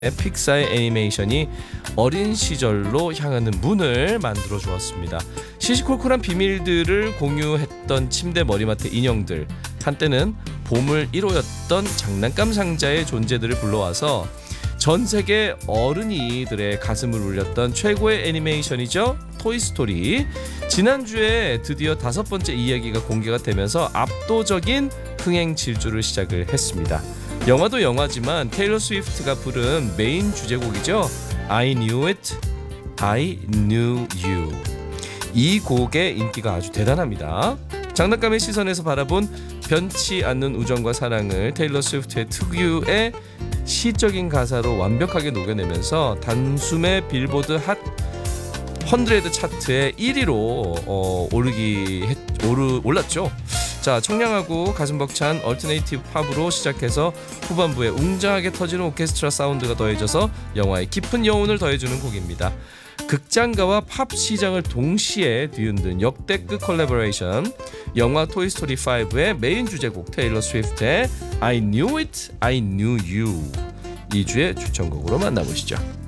픽사의 애니메이션이 어린 시절로 향하는 문을 만들어 주었습니다. 시시콜콜한 비밀들을 공유했던 침대 머리맡의 인형들, 한때는 보물 1호였던 장난감 상자의 존재들을 불러와서 전 세계 어른이들의 가슴을 울렸던 최고의 애니메이션이죠. 토이스토리. 지난주에 드디어 5번째 이야기가 공개가 되면서 압도적인 흥행 질주를 시작을 했습니다. 영화도 영화지만 테일러 스위프트가 부른 메인 주제곡이죠. I Knew It, I Knew You. 이 곡의 인기가 아주 대단합니다. 장난감의 시선에서 바라본 변치 않는 우정과 사랑을 테일러 스위프트의 특유의 시적인 가사로 완벽하게 녹여내면서 단숨에 빌보드 핫 100 차트에 1위로 올랐죠. 자, 청량하고 가슴 벅찬 얼터네이티브 팝으로 시작해서 후반부에 웅장하게 터지는 오케스트라 사운드가 더해져서 영화의 깊은 여운을 더해주는 곡입니다. 극장가와 팝 시장을 동시에 뒤흔든 역대급 콜라보레이션, 영화 토이스토리 5의 메인 주제곡 테일러 스위프트의 I Knew It, I Knew You. 2주의 추천곡으로 만나보시죠.